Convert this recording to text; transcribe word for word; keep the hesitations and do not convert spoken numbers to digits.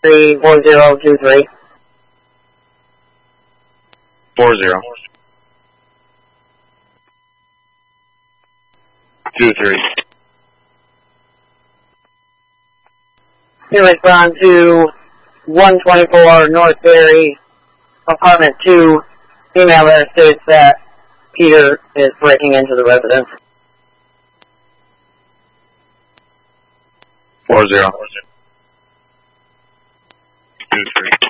three four zero two three. Four zero. Two three. You respond to one twenty-four North Berry, apartment two. Female there states that Peter is breaking into the residence. Four zero. Two three.